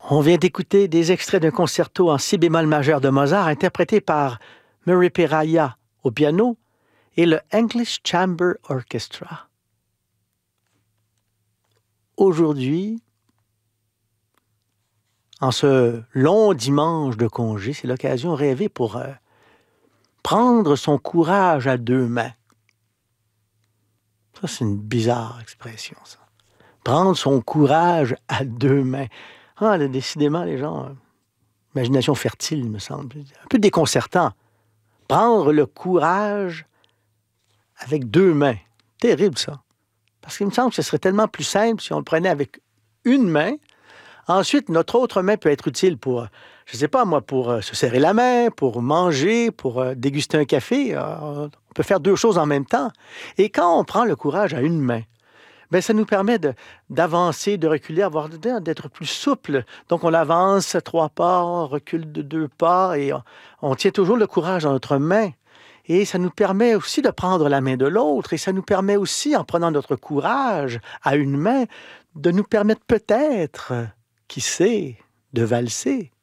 On vient d'écouter des extraits d'un concerto en si bémol majeur de Mozart interprété par Murray Perahia au piano et le English Chamber Orchestra. Aujourd'hui, en ce long dimanche de congé, c'est l'occasion rêvée pour prendre son courage à deux mains. Ça, c'est une bizarre expression, ça. Prendre son courage à deux mains. Ah, décidément, les gens, imagination fertile, il me semble. Un peu déconcertant. Prendre le courage avec deux mains. Terrible, ça. Parce qu'il me semble que ce serait tellement plus simple si on le prenait avec une main. Ensuite, notre autre main peut être utile pour, je ne sais pas moi, pour se serrer la main, pour manger, pour déguster un café. On peut faire deux choses en même temps. Et quand on prend le courage à une main, bien, ça nous permet d'avancer, de reculer, d'être plus souple. Donc, on avance 3 pas, on recule de 2 pas et on tient toujours le courage dans notre main. Et ça nous permet aussi de prendre la main de l'autre. Et ça nous permet aussi, en prenant notre courage à une main, de nous permettre peut-être, qui sait, de valser.